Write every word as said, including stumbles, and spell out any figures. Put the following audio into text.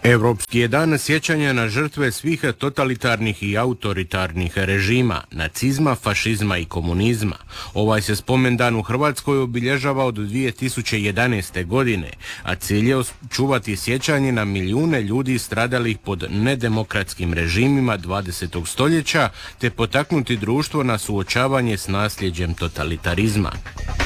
Europski je dan sjećanja na žrtve svih totalitarnih i autoritarnih režima, nacizma, fašizma i komunizma. Ovaj se spomendan u Hrvatskoj obilježava od dvije tisuće jedanaeste. godine, a cilj je očuvati sjećanje na milijune ljudi stradalih pod nedemokratskim režimima dvadesetog stoljeća te potaknuti društvo na suočavanje s nasljeđem totalitarizma.